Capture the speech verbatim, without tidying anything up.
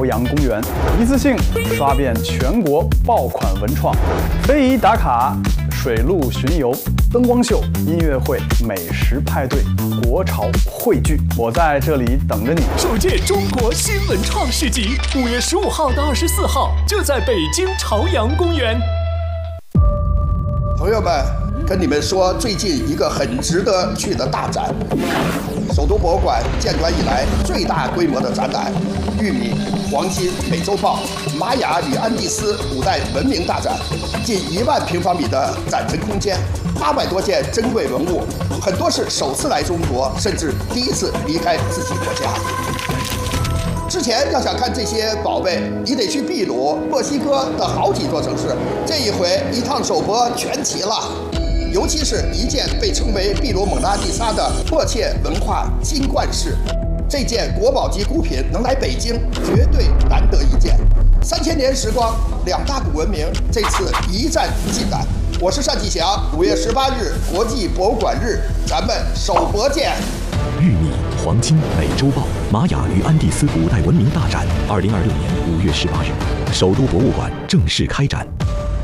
朝阳公园，一次性刷遍全国爆款文创，非遗打卡、水陆巡游、灯光秀、音乐会、美食派对、国潮汇聚，我在这里等着你。 首届中国新文创市集，五月十五号到二十四号，就在北京朝阳公园。 朋友们，跟你们说，最近一个很值得去的大展，首都博物馆建馆以来最大规模的展览——玉米、黄金、美洲豹、玛雅与安第斯古代文明大展，近一万平方米的展陈空间，八百多件珍贵文物，很多是首次来中国，甚至第一次离开自己国家。之前要想看这些宝贝，你得去秘鲁、墨西哥的好几座城市。这一回一趟首博全齐了，尤其是一件被称为秘鲁蒙娜丽莎的迫切文化金冠饰，这件国宝级孤品能来北京，绝对难得一见。三千年时光，两大古文明这次一战尽燃。我是单霁翔，五月十八日国际博物馆日，咱们首博见。 玉米、黄金、美洲豹、玛雅与安第斯古代文明大展，二零二六年五月十八日，首都博物馆正式开展。